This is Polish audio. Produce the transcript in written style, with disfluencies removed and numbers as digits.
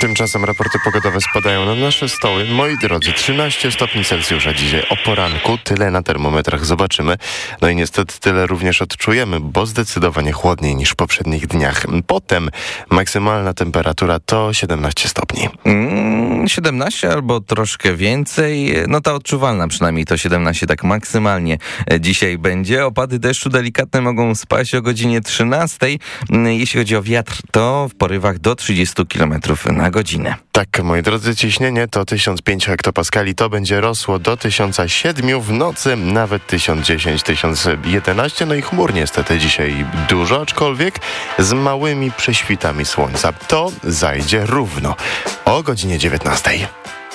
Tymczasem raporty pogodowe spadają na nasze stoły. Moi drodzy, 13 stopni Celsjusza dzisiaj o poranku. Tyle na termometrach zobaczymy. No i niestety tyle również odczujemy, bo zdecydowanie chłodniej niż w poprzednich dniach. Potem maksymalna temperatura to 17 stopni. 17 albo troszkę więcej. No ta odczuwalna przynajmniej to 17 tak maksymalnie dzisiaj będzie. Opady deszczu delikatne mogą spaść o godzinie 13. Jeśli chodzi o wiatr, to w porywach do 30 km na godzinę. Tak, moi drodzy, ciśnienie to 1005 hektopaskali. To będzie rosło do 1007, w nocy nawet 1010, 1011. No i chmur niestety dzisiaj dużo, aczkolwiek z małymi prześwitami słońca. To zajdzie równo o godzinie 19.